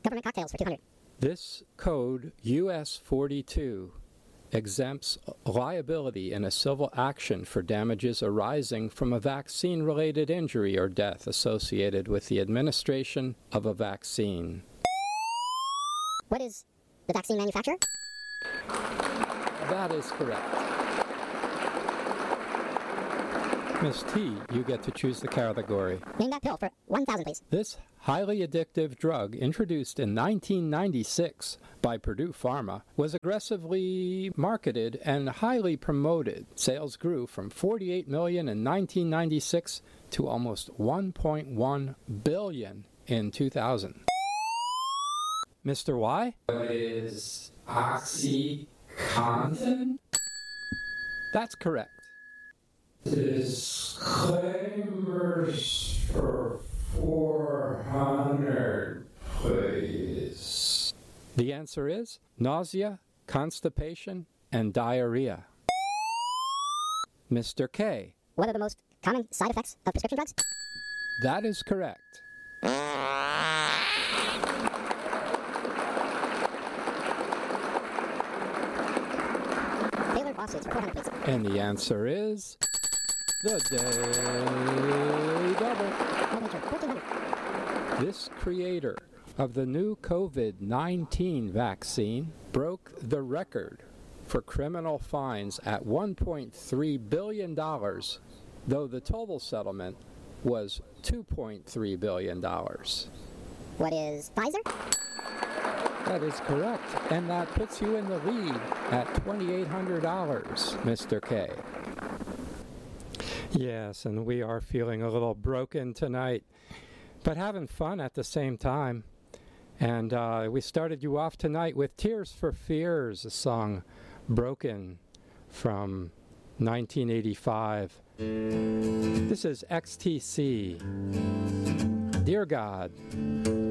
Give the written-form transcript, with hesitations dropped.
Government cocktails for 200. This code, US 42, exempts liability in a civil action for damages arising from a vaccine-related injury or death associated with the administration of a vaccine. What is the vaccine manufacturer? That is correct. Miss T, you get to choose the category. Name that pill for 1,000, please. This highly addictive drug, introduced in 1996 by Purdue Pharma, was aggressively marketed and highly promoted. Sales grew from $48 million in 1996 to almost $1.1 billion in 2000. Mr. Y? What is OxyContin? That's correct. Disclaimers for 400, please. The answer is nausea, constipation, and diarrhea. Mr. K. What are the most common side effects of prescription drugs? That is correct. Tailored lawsuits for 400, please. And the answer is the Daily Double. Nature, 1,400. This creator of the new COVID-19 vaccine broke the record for criminal fines at $1.3 billion, though the total settlement was $2.3 billion. What is Pfizer? That is correct, and that puts you in the lead at $2,800, Mr. K. Yes, and we are feeling a little broken tonight, but having fun at the same time. And we started you off tonight with Tears for Fears, a song, Broken, from 1985. This is XTC. Dear God.